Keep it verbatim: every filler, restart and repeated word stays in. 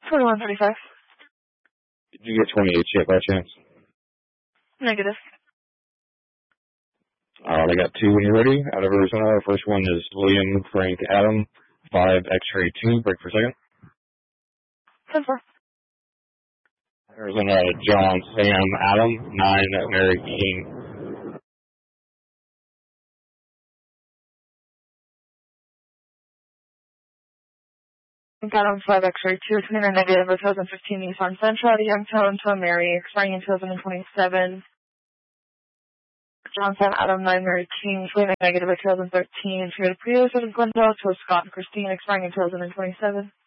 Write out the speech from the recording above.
twenty-one thirty-five. Did you get twenty-eight yet by chance? Negative. Alright, I got two when you're ready. Out of Arizona, the first one is William Frank Adam, five X-ray two, break for a second. ten four. Arizona, John Sam Adam, nine Mary King. Adam five X-ray two, twenty-nine negative, two thousand fifteen Nissan Sentra, Youngstown to Mary, expiring in two thousand twenty-seven. John Sam Adam nine Mary King, twenty-nine negative, two thousand thirteen. Toyota Prius, Glendale to Scott and Christine, expiring in two thousand twenty-seven.